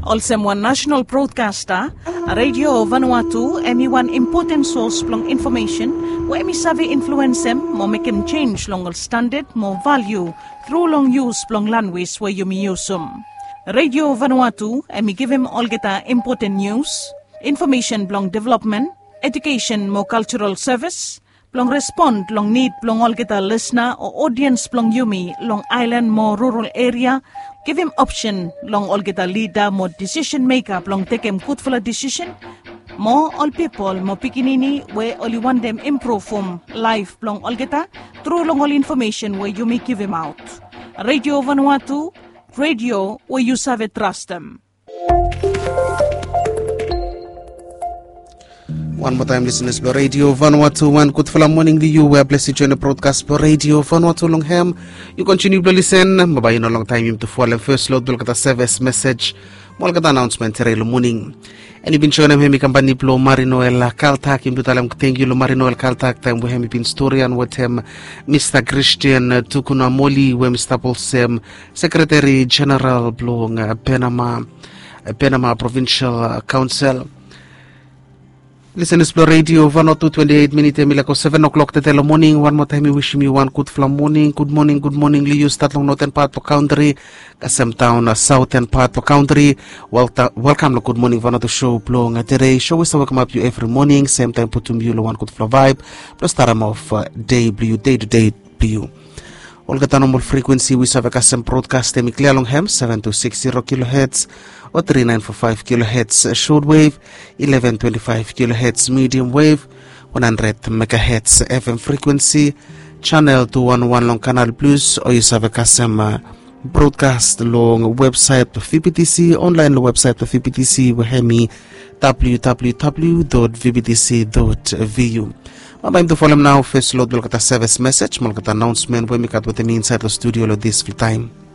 Also one national broadcaster, Radio Vanuatu, emi one important source plong information, where emi savi influence them, mo make him change long standard, more value, through long use plong language where you me use them. Radio Vanuatu, emi give him all geta important news, information plong development, education more cultural service, plong respond long need plong all geta listener or audience plong yumi long island more rural area. Give him option long all get a leader, more decision maker, long take him good for a decision. More all people, more pikinini, where only want them improve from life, long all get a through long all information where you may give him out. Radio Vanuatu, radio where you serve trust them. One more time, listeners, by Radio Vanuatu, one good for morning to you. We are blessed to join the broadcast by Radio Vanuatu Longham. You continue to listen. Mabayin no long time you to follow first load bulkata service message. Molkata announcement tere morning. And you've been showing him company plo Marino el Kaltak. You talam thank you Marino el Kaltak. Time we have been story and with him Mr. Christian Tukuna Moli, we Mr. Polsem Secretary General blong Panama Provincial Council. Listen to Radio Vanuatu 28 minutes milako 7 o'clock the morning. One more time we wish you one good morning. Good morning. You start long northern part of country, Kasem town southern part of country. Welcome to Good Morning Vanuatu show blong today. Show is welcome up you every morning. Same time put you one good vibe. Plus time of day to day blue. All the normal frequency we serve a custom broadcast clear long ham 7260 kHz or 3945 kHz shortwave, 1125 kHz medium wave, 100 MHz FM frequency, channel 211 long canal plus, or you serve a custom broadcast long website of VBTC, online website of VBTC, wahemi www.vbtc.vu. I'm to follow now first load Molkata service message, Molkata announcement when we got with me inside the studio this time.